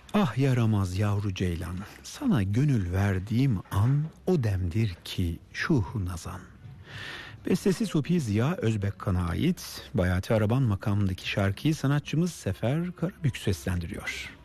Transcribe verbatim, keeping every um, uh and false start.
Ah yaramaz yavru ceylan, sana gönül verdiğim an o demdir ki şuhu nazan. Bestesi Supi Ziya Özbekkan'a ait. Bayati Araban makamındaki şarkıyı sanatçımız Sefer Karabük seslendiriyor.